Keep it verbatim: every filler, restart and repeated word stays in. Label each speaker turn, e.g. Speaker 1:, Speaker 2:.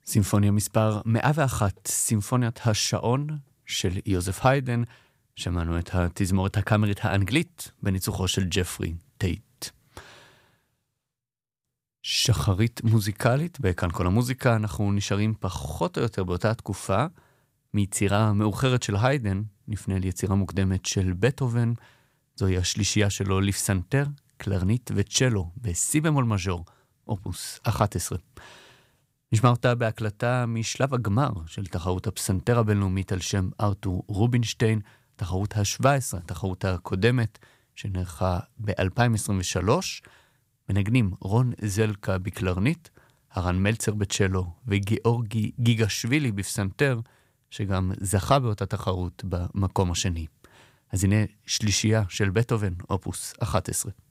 Speaker 1: סימפוניה מספר מאה ואחת, סימפוניית השעון של יוזף היידן, שמענו את התזמורת הקאמרית האנגלית בניצוחו של ג'פרי טייט. שחרית מוזיקלית, בכאן כל המוזיקה, אנחנו נשארים פחות או יותר באותה תקופה, מיצירה מאוחרת של היידן, נפנה ליצירה מוקדמת של בטהובן, זוהי השלישייה שלו לפסנתר, קלרנית וצ'לו, בסי במול מז'ור, אופוס אחת עשרה. נשמע אותה בהקלטה משלב הגמר של תחרות הפסנתר הבינלאומית על שם ארתור רובינשטיין, תחרות ה-שבע עשרה, תחרות הקודמת, שנערכה ב-אלפיים עשרים ושלוש, מנגנים רון זלקה בקלרנית, הרן מלצר בצ'לו וגיאורגי גיגשווילי בפסנתר, שגם זכה באותה תחרות במקום השני. אז הנה שלישייה של בטהובן, אופוס אחת עשרה.